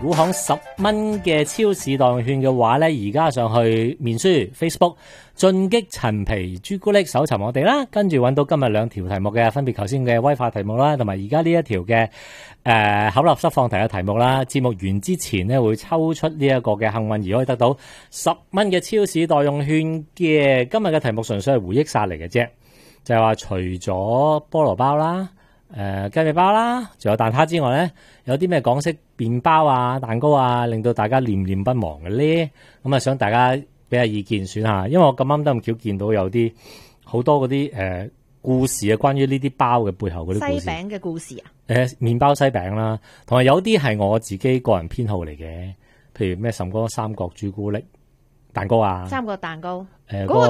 股行10蚊嘅超市代用券嘅話咧，而家上去面書 Facebook 進擊陳皮朱古力搜尋我哋啦，跟住揾到今日2條題目嘅，分別頭先嘅威化題目啦，同埋而家呢一條嘅口立濕放題嘅題目啦。節目完之前咧會抽出呢一個嘅幸運兒，可以得到10蚊嘅超市代用券嘅。今日嘅題目純粹係回憶殺嚟嘅啫，就係話除咗菠蘿包啦。雞尾包啦，仲有蛋撻之外咧，有啲咩港式麵包啊、蛋糕啊，令到大家念念不忘嘅咧？咁啊，想大家俾下意見選下，因為我咁啱得咁巧見到有啲好多嗰啲故事啊，關於呢啲包嘅背後嗰啲故事。 西餅嘅故事啊？ 麵包西餅啦，同埋有啲係我自己個人偏好嚟嘅，譬如咩什麼三角朱古力蛋糕啊， 三角蛋糕。